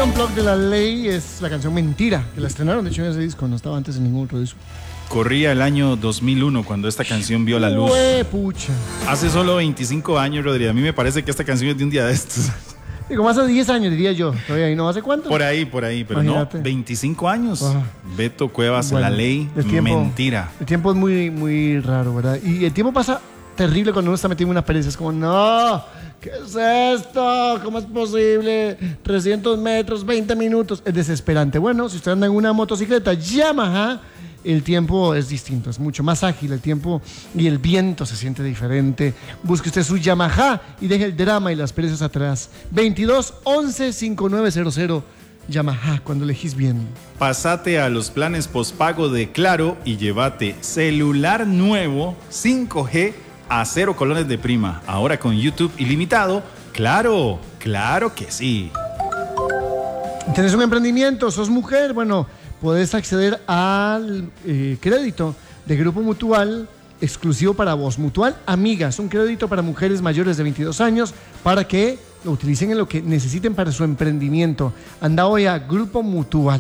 Unplugged de La Ley es la canción Mentira, que la estrenaron, de hecho, en ese disco, no estaba antes en ningún otro disco. Corría el año 2001 cuando esta canción vio la luz. Pucha. Hace solo 25 años, Rodri. A mí me parece que esta canción es de un día de estos. Digo, más de 10 años, diría yo. Todavía, ¿y no hace cuánto? Por ahí, pero imagínate. No, 25 años. Beto Cuevas, bueno, La Ley, Mentira. El tiempo es muy, muy raro, ¿verdad? Y el tiempo pasa terrible cuando uno está metido en una pereza. Es como, no, ¿qué es esto? ¿Cómo es posible? 300 metros, 20 minutos. Es desesperante. Bueno, si usted anda en una motocicleta Yamaha, el tiempo es distinto, es mucho más ágil el tiempo y el viento se siente diferente. Busque usted su Yamaha y deje el drama y las perezas atrás. 22 11 5900 Yamaha, cuando elegís bien. Pásate a los planes postpago de Claro y llévate celular nuevo 5G a 0 colones de prima. Ahora con YouTube ilimitado. Claro, claro que sí. ¿Tienes un emprendimiento? ¿Sos mujer? Bueno, podés acceder al crédito de Grupo Mutual exclusivo para vos. Mutual Amigas, un crédito para mujeres mayores de 22 años para que lo utilicen en lo que necesiten para su emprendimiento. Anda hoy a Grupo Mutual.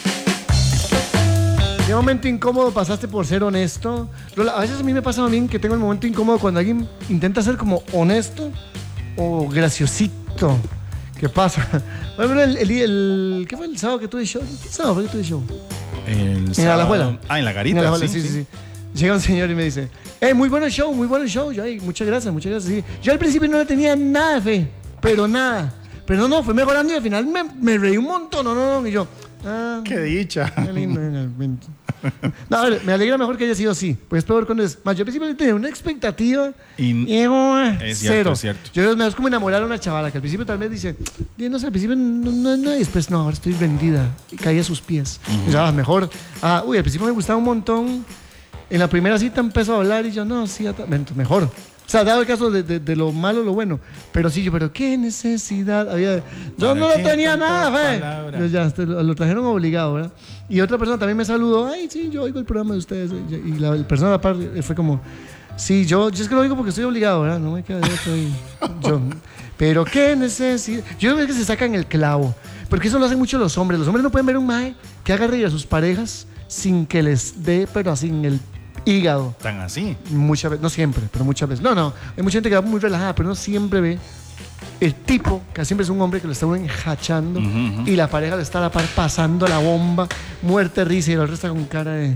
¿Qué momento incómodo pasaste por ser honesto? Lola, a veces a mí me pasa bien que tengo el momento incómodo cuando alguien intenta ser como honesto o graciosito. ¿Qué pasa? Bueno, ¿qué fue el sábado que tuve show? ¿Qué sábado fue que tuve show? El sábado. En Alajuela. En la Garita. En Alajuela, sí. Llega un señor y me dice, muy bueno show. Yo, muchas gracias. Sí. Yo al principio no le tenía nada de fe, pero nada. Pero no, fue mejorando y al final me reí un montón. No. Y yo, qué dicha. Qué lindo. No, a ver, me alegra mejor que haya sido así. Pues peor cuando es más. Yo al principio tenía una expectativa y es cero. Cierto. Yo me es como enamorar a una chavala que al principio tal vez dice, no sé, al principio no, y después no, ahora estoy vendida. Y caí a sus pies. Y ya, mejor. Al principio me gustaba un montón. En la primera cita empezó a hablar y yo, no, sí, mejor. O sea, dado el caso de lo malo, lo bueno. Pero sí, pero qué necesidad había. Yo no le tenía nada, fe. Ya, lo trajeron obligado, ¿verdad? Y otra persona también me saludó. Ay, sí, yo oigo el programa de ustedes. Y la persona aparte fue como, sí, yo es que lo oigo porque estoy obligado, ¿verdad? No me queda de yo. Pero qué necesidad. Yo creo que se sacan el clavo. Porque eso lo hacen mucho los hombres. Los hombres no pueden ver un mae que haga reír a sus parejas sin que les dé, pero así en el hígado. ¿Tan así? Muchas veces, no siempre, pero muchas veces. No, hay mucha gente que va muy relajada, pero no siempre ve el tipo, que siempre es un hombre que lo está uno enjachando y la pareja le está a la par pasando la bomba, muerte, risa, y el otro está con cara de...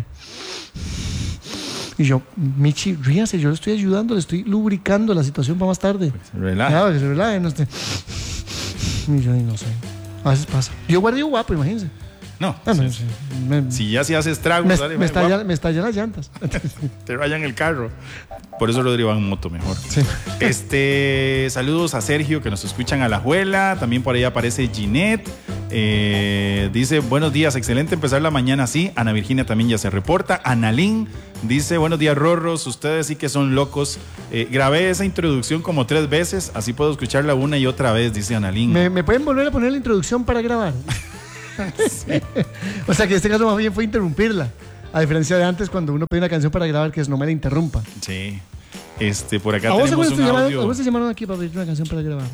Y yo, Michi, ríase, yo le estoy ayudando, le estoy lubricando la situación para más tarde. Se relaja. Claro, que se relaje, no esté... Y yo no sé, a veces pasa. Yo guardo guapo, imagínense. No, sí. Si ya se hace estragos, me estallan las llantas. Te rayan el carro. Por eso Rodrigo va en moto mejor. Sí. Saludos a Sergio que nos escuchan a Alajuela. También por ahí aparece Ginette. Dice, buenos días, excelente empezar la mañana así. Ana Virginia también ya se reporta. Analín dice, buenos días, Rorros, ustedes sí que son locos. Grabé esa introducción como 3 veces, así puedo escucharla una y otra vez, dice Analín. ¿Me pueden volver a poner la introducción para grabar? Sí. O sea que en este caso más bien fue interrumpirla, a diferencia de antes cuando uno pide una canción para grabar, que es no me la interrumpa. Sí. Por acá tenemos un audio. ¿A vos te llamaron aquí para pedir una canción para grabar?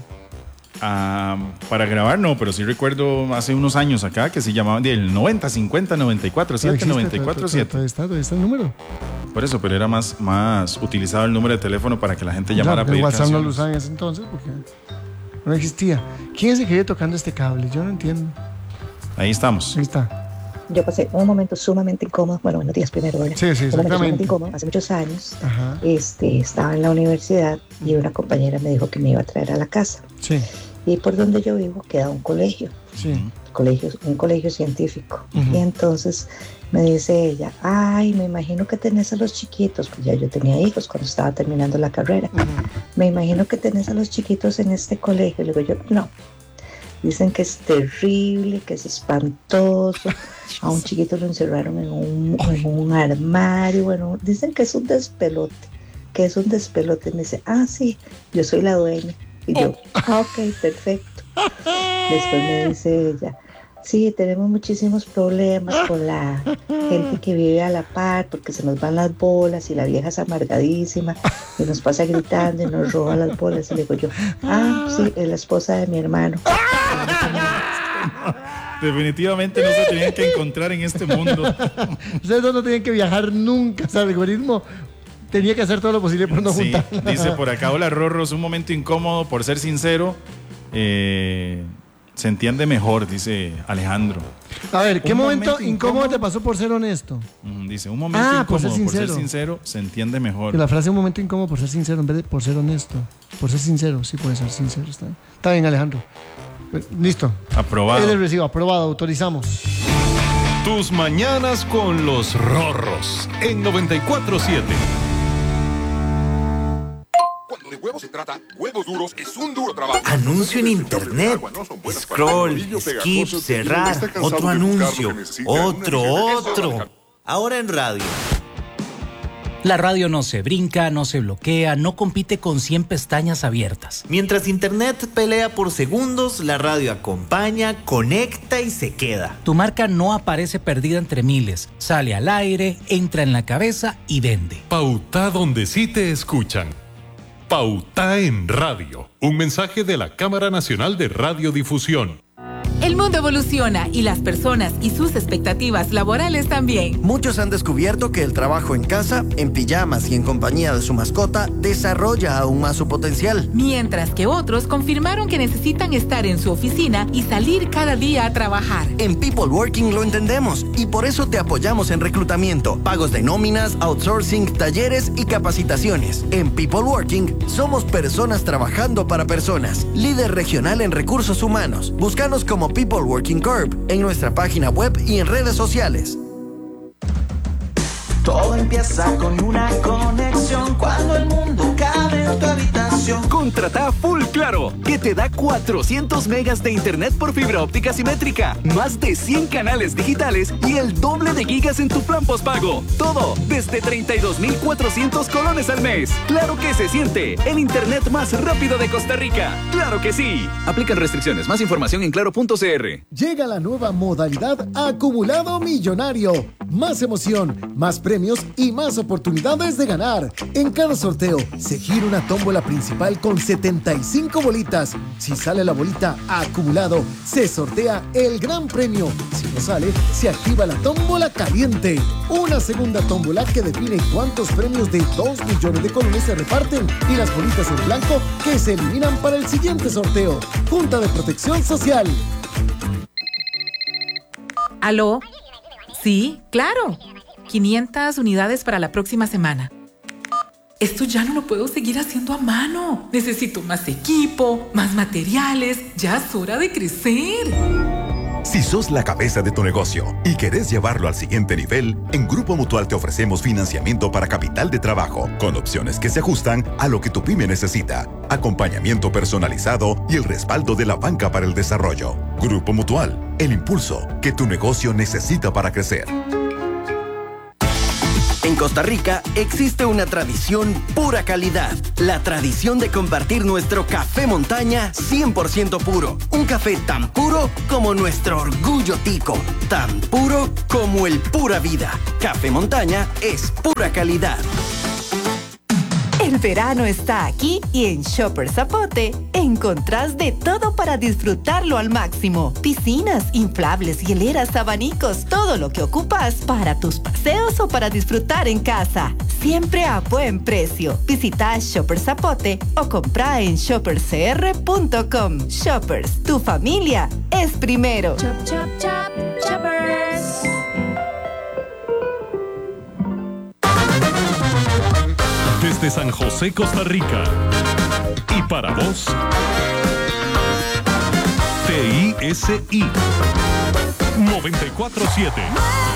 Para grabar no, pero sí recuerdo hace unos años acá que se llamaban del 90, 50, 94, 7, 94, 7. Todavía está el número. Por eso, pero era más utilizado el número de teléfono para que la gente llamara a pedir WhatsApp canciones. no lo usaban en ese entonces porque no existía. ¿Quién es el que vive tocando este cable? Yo no entiendo. Ahí estamos. Ahí está. Yo pasé un momento sumamente incómodo. Bueno, buenos días primero, ¿verdad? Sí, exactamente. Sumamente incómodo, hace muchos años. Ajá. Estaba en la universidad y una compañera me dijo que me iba a traer a la casa. Sí. Y por donde yo vivo queda un colegio. Sí. Un colegio científico. Y entonces me dice ella, ay, me imagino que tenés a los chiquitos, pues ya yo tenía hijos cuando estaba terminando la carrera. Me imagino que tenés a los chiquitos en este colegio. Le digo yo, no. Dicen que es terrible, que es espantoso. A un chiquito lo encerraron en un armario. Bueno, dicen que es un despelote. Me dice, sí, yo soy la dueña. Y yo, ok, perfecto. Después me dice ella, sí, tenemos muchísimos problemas con la gente que vive a la par porque se nos van las bolas y la vieja es amargadísima y nos pasa gritando y nos roba las bolas. Y le digo yo, sí, es la esposa de mi hermano. Definitivamente no se tenían que encontrar en este mundo. Ustedes no tenían que viajar nunca. O sea, el algoritmo tenía que hacer todo lo posible por no juntar. Dice por acá, hola Rorros, un momento incómodo, por ser sincero. Se entiende mejor, dice Alejandro. A ver, ¿qué momento incómodo te pasó por ser honesto? Dice, un momento incómodo por ser sincero se entiende mejor. Que la frase un momento incómodo por ser sincero en vez de por ser honesto. Por ser sincero, sí puede ser sincero. Está bien, Alejandro. Listo. Aprobado. El recibo, aprobado, autorizamos. Tus mañanas con los Rorros en 94.7. Cuando de huevos se trata, Huevos Duros es un duro trabajo. Anuncio en internet. Scroll, skip, cerrar. Otro anuncio. Otro. Ahora en radio. La radio no se brinca, no se bloquea, no compite con 100 pestañas abiertas. Mientras internet pelea por segundos, la radio acompaña, conecta y se queda. Tu marca no aparece perdida entre miles. Sale al aire, entra en la cabeza y vende. Pauta donde sí te escuchan. Pauta en radio. Un mensaje de la Cámara Nacional de Radiodifusión. El mundo evoluciona y las personas y sus expectativas laborales también. Muchos han descubierto que el trabajo en casa, en pijamas y en compañía de su mascota desarrolla aún más su potencial. Mientras que otros confirmaron que necesitan estar en su oficina y salir cada día a trabajar. En People Working lo entendemos y por eso te apoyamos en reclutamiento, pagos de nóminas, outsourcing, talleres y capacitaciones. En People Working somos personas trabajando para personas. Líder regional en recursos humanos. Búscanos como People Working Corp en nuestra página web y en redes sociales. Todo empieza con una conexión cuando el mundo cabe en tu habitación. Contrata Full Claro, que te da 400 megas de internet por fibra óptica simétrica, más de 100 canales digitales y el doble de gigas en tu plan postpago. Todo desde 32,400 colones al mes. Claro que se siente, el internet más rápido de Costa Rica. ¡Claro que sí! Aplican restricciones. Más información en claro.cr. Llega la nueva modalidad Acumulado Millonario. Más emoción, más premios y más oportunidades de ganar. En cada sorteo se gira una tómbola principal con 75 bolitas. Si sale la bolita acumulado, se sortea el gran premio. Si no sale, se activa la tómbola caliente. Una segunda tómbola que define cuántos premios de 2 millones de colones se reparten y las bolitas en blanco que se eliminan para el siguiente sorteo. Junta de Protección Social. ¿Aló? Sí, claro. 500 unidades para la próxima semana. Esto ya no lo puedo seguir haciendo a mano. Necesito más equipo, más materiales. Ya es hora de crecer. Si sos la cabeza de tu negocio y querés llevarlo al siguiente nivel, en Grupo Mutual te ofrecemos financiamiento para capital de trabajo, con opciones que se ajustan a lo que tu pyme necesita, acompañamiento personalizado y el respaldo de la banca para el desarrollo. Grupo Mutual, el impulso que tu negocio necesita para crecer. En Costa Rica existe una tradición pura calidad. La tradición de compartir nuestro café montaña 100% puro. Un café tan puro como nuestro orgullo tico. Tan puro como el pura vida. Café montaña es pura calidad. El verano está aquí y en Shopper Zapote encontrás de todo para disfrutarlo al máximo. Piscinas, inflables, hieleras, abanicos, todo lo que ocupas para tus paseos o para disfrutar en casa. Siempre a buen precio. Visita Shopper Zapote o compra en shoppercr.com. Shoppers, tu familia es primero. Chop, chop, chop, Shoppers. Desde San José, Costa Rica. Y para vos, TISI 94.7.